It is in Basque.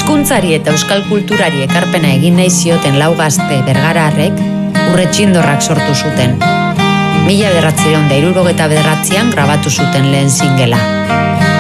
Hizkuntzari eta euskal kulturari ekarpena egin nahi zioten lau gazte bergararrek Urretxindorrak sortu zuten. 1969an grabatu zuten lehen singela.